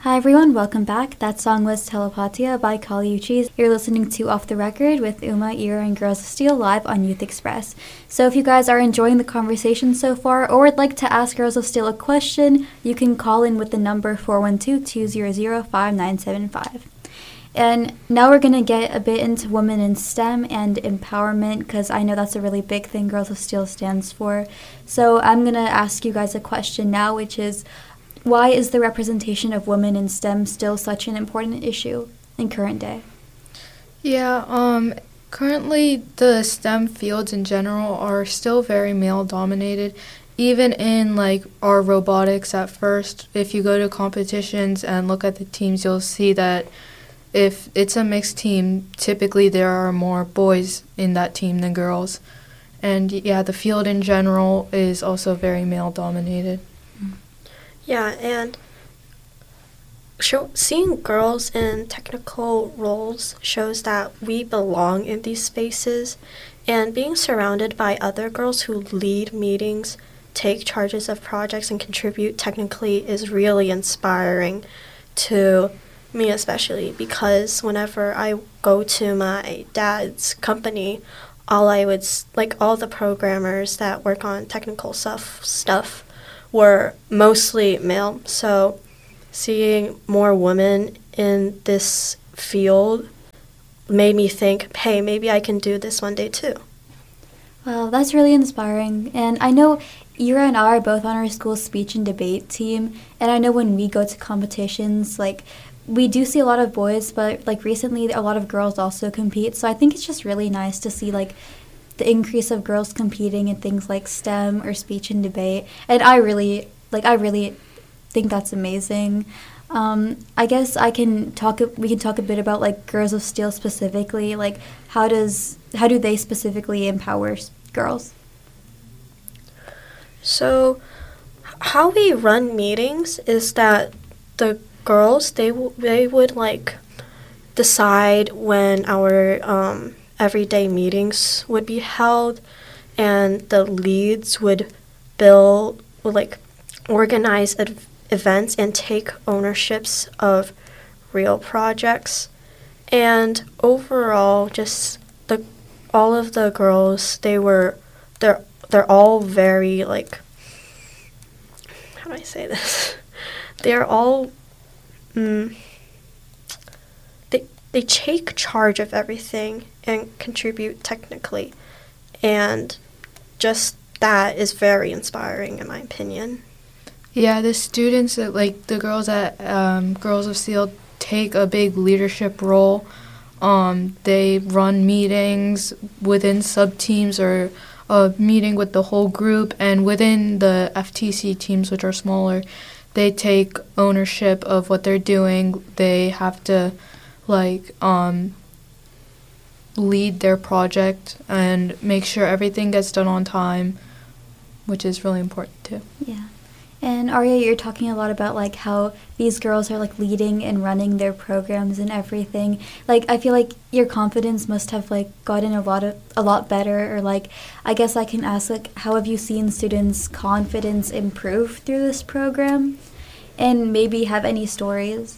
Hi everyone, welcome back. That song was Telepatia by Kali Uchis. You're listening to Off the Record with Uma, Ira, and Girls of Steel live on Youth Express. So if you guys are enjoying the conversation so far or would like to ask Girls of Steel a question, you can call in with the number 412-200-5975. And now we're going to get a bit into women in STEM and empowerment because I know that's a really big thing Girls of Steel stands for. So I'm going to ask you guys a question now, which is, why is the representation of women in STEM still such an important issue in current day? Yeah, currently the STEM fields in general are still very male-dominated. Even in, our robotics at first, if you go to competitions and look at the teams, you'll see that if it's a mixed team, typically there are more boys in that team than girls. And, yeah, the field in general is also very male-dominated. Yeah, and seeing girls in technical roles shows that we belong in these spaces, and being surrounded by other girls who lead meetings, take charges of projects, and contribute technically is really inspiring to me, especially because whenever I go to my dad's company, all the programmers that work on technical stuff were mostly male, so seeing more women in this field made me think, hey, maybe I can do this one day too. Well, that's really inspiring. And I know Ira and I are both on our school speech and debate team, and I know when we go to competitions, we do see a lot of boys, but recently a lot of girls also compete, so I think it's just really nice to see the increase of girls competing in things like STEM or speech and debate, and I really think that's amazing. I guess we can talk a bit about Girls of Steel specifically. How do they specifically empower girls? So how we run meetings is that the girls they would decide when our everyday meetings would be held, and the leads would organize events and take ownerships of real projects. And overall, just all of the girls, they're all very how do I say this? They're all they take charge of everything and contribute technically, and just that is very inspiring in my opinion. Yeah, the students that the girls at Girls of Steel take a big leadership role. They run meetings within sub-teams or a meeting with the whole group, and within the FTC teams, which are smaller, they take ownership of what they're doing. They have to lead their project and make sure everything gets done on time, which is really important too. Yeah. And Arya, you're talking a lot about how these girls are leading and running their programs and everything. I feel like your confidence must have gotten a lot better, or I guess I can ask how have you seen students' confidence improve through this program, and maybe have any stories?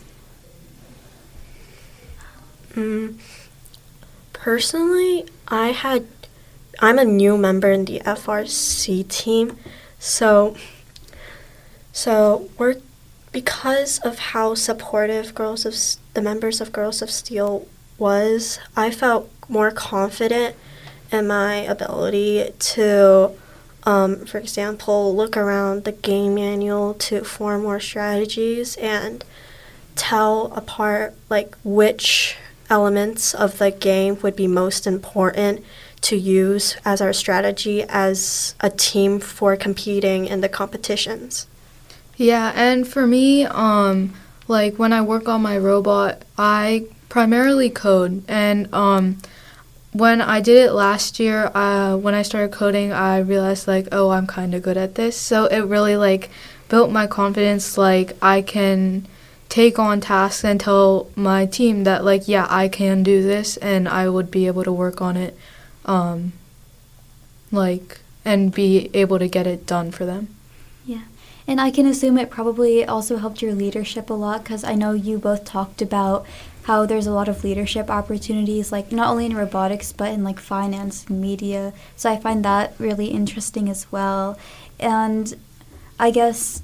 Personally, I'm a new member in the FRC team, so we're, because of how supportive the members of Girls of Steel was, I felt more confident in my ability to, for example, look around the game manual to form more strategies and tell apart which elements of the game would be most important to use as our strategy as a team for competing in the competitions. Yeah, and for me, when I work on my robot, I primarily code, and when I did it last year, when I started coding, I realized I'm kind of good at this, so it really built my confidence. I can take on tasks and tell my team that I can do this, and I would be able to work on it, and be able to get it done for them. Yeah. And I can assume it probably also helped your leadership a lot, because I know you both talked about how there's a lot of leadership opportunities, like not only in robotics but in like finance and media. So I find that really interesting as well. And I guess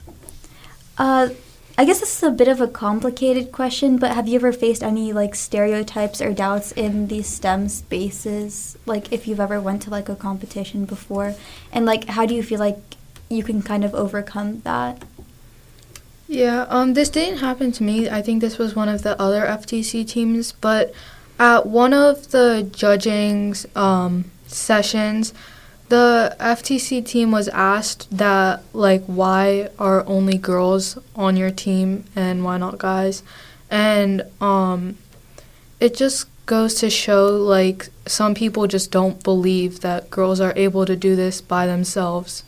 this is a bit of a complicated question, but have you ever faced any like stereotypes or doubts in these STEM spaces? Like if you've ever went to like a competition before, and like how do you feel like you can kind of overcome that? Yeah, this didn't happen to me. I think this was one of the other FTC teams, but at one of the judging sessions, the FTC team was asked that, like, why are only girls on your team and why not guys? And it just goes to show, like, some people just don't believe that girls are able to do this by themselves.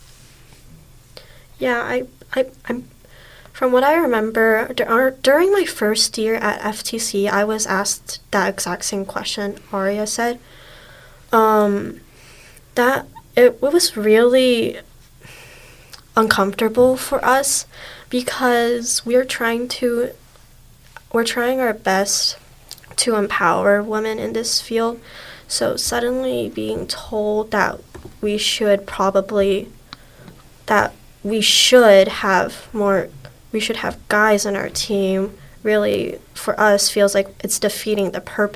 Yeah, I'm from what I remember, during my first year at FTC, I was asked that exact same question Aria said. That it was really uncomfortable for us because we're trying our best to empower women in this field. So suddenly being told that we should have guys on our team really, for us, feels like it's defeating the purpose